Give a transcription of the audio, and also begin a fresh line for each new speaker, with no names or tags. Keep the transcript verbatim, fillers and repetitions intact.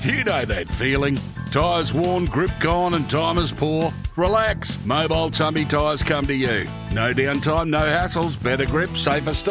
You know that feeling. Tyres worn, grip gone and time is poor? Relax. Mobile Tumby Tyres come to you. No downtime, no hassles, better grip, safer stop.